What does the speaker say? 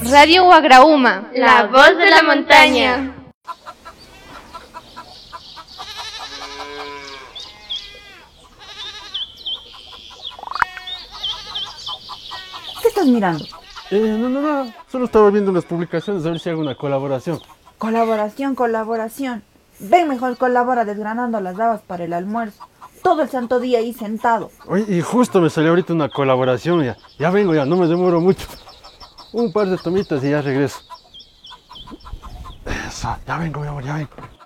Radio Wagrauma, la voz de la montaña. ¿Qué estás mirando? No, solo estaba viendo unas publicaciones a ver si hago una colaboración. Colaboración. Ven, mejor colabora desgranando las habas para el almuerzo. Todo el santo día ahí sentado. Oye, y justo me salió ahorita una colaboración, ya vengo, ya no me demoro mucho. Un par de tomitas y ya regreso. Eso, ya vengo, mi amor, ya vengo.